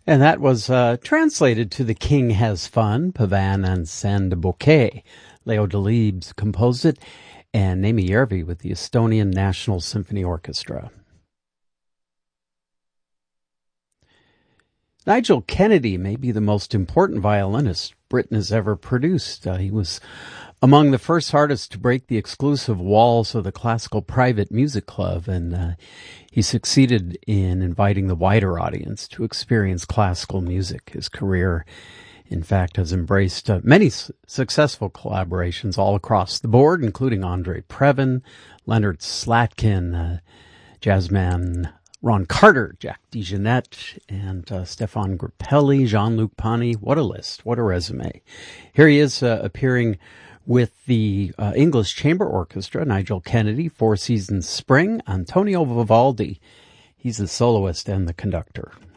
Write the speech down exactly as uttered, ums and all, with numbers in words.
And that was uh, translated to The King Has Fun, Pavan and Sand Bouquet. Leo Delibes composed it, and Naimi Järvi with the Estonian National Symphony Orchestra. Nigel Kennedy may be the most important violinist Britain has ever produced. Uh, he was among the first artists to break the exclusive walls of the Classical Private Music Club, and uh, he succeeded in inviting the wider audience to experience classical music. His career, in fact, has embraced uh, many s- successful collaborations all across the board, including Andre Previn, Leonard Slatkin, uh, jazzman Ron Carter, Jack DeJohnette, and uh, Stefan Grappelli, Jean-Luc Ponty. What a list. What a resume. Here he is uh, appearing with the uh, English Chamber Orchestra, Nigel Kennedy, Four Seasons Spring, Antonio Vivaldi. He's the soloist and the conductor.